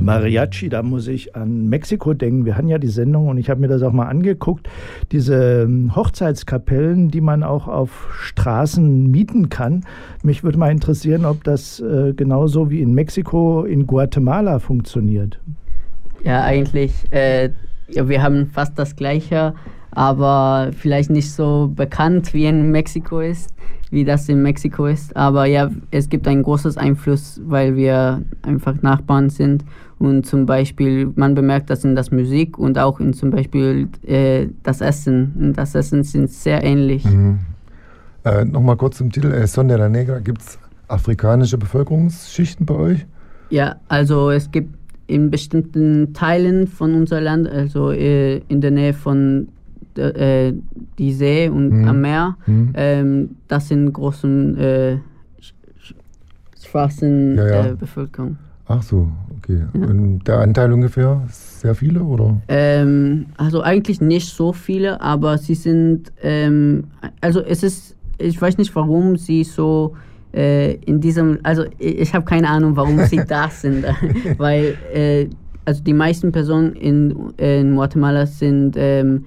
Mariachi, da muss ich an Mexiko denken. Wir hatten ja die Sendung und ich habe mir das auch mal angeguckt. Diese Hochzeitskapellen, die man auch auf Straßen mieten kann. Mich würde mal interessieren, ob das genauso wie in Mexiko in Guatemala funktioniert. Ja, eigentlich. Ja, wir haben fast das Gleiche, aber vielleicht nicht so bekannt wie in Mexiko ist, wie das in Mexiko ist. Aber ja, es gibt einen großen Einfluss, weil wir einfach Nachbarn sind. Und zum Beispiel, man bemerkt das in der Musik und auch in zum Beispiel das Essen. Und das Essen sind sehr ähnlich. Mhm. Nochmal kurz zum Titel, Son de la Negra. Gibt es afrikanische Bevölkerungsschichten bei euch? Ja, also es gibt in bestimmten Teilen von unserem Land, also in der Nähe von die See und am Meer, das sind großen schwarzen Bevölkerung. Ach so, okay. Ja. Und der Anteil ungefähr? Sehr viele, oder? Also eigentlich nicht so viele, aber sie sind, also es ist, ich weiß nicht, warum sie so in diesem, also ich habe keine Ahnung, warum sie da sind, weil also die meisten Personen in Guatemala sind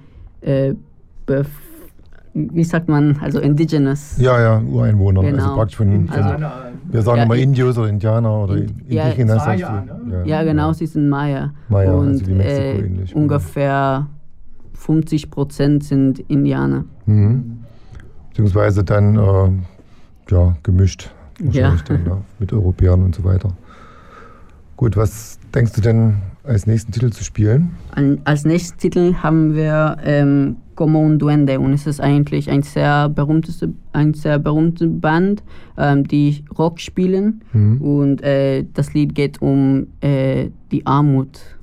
wie sagt man, also indigenous. Ja, Ureinwohner. Genau. Also praktisch von wir sagen immer Indios oder Indianer oder Indigenas. Maya, ne? Ja, genau, sie sind Maya. Maya, und also wie Mexiko ähnlich. Ungefähr 50% sind Indianer. Beziehungsweise dann gemischt wahrscheinlich dann, mit Europäern und so weiter. Gut, was denkst du denn als nächsten Titel zu spielen? Als nächsten Titel haben wir Como un Duende und es ist eigentlich ein sehr berühmte Band, die Rock spielen und das Lied geht um die Armut.